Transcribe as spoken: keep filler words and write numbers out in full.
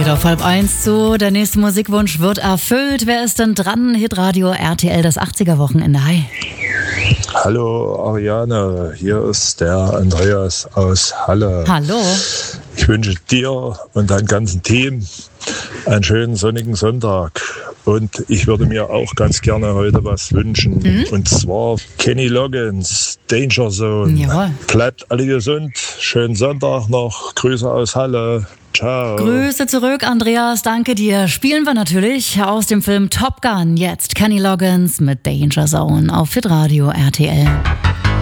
Geht auf halb eins zu. Der nächste Musikwunsch wird erfüllt. Wer ist denn dran? Hitradio R T L, das achtziger-Wochenende. Hi. Hallo Ariane, hier ist der Andreas aus Halle. Hallo. Ich wünsche dir und deinem ganzen Team einen schönen sonnigen Sonntag. Und ich würde mir auch ganz gerne heute was wünschen. Mhm. Und zwar Kenny Loggins, Danger Zone. Jawohl. Bleibt alle gesund. Schönen Sonntag noch. Grüße aus Halle. Ciao. Grüße zurück, Andreas. Danke dir. Spielen wir natürlich aus dem Film Top Gun. Jetzt Kenny Loggins mit Danger Zone auf Hitradio R T L.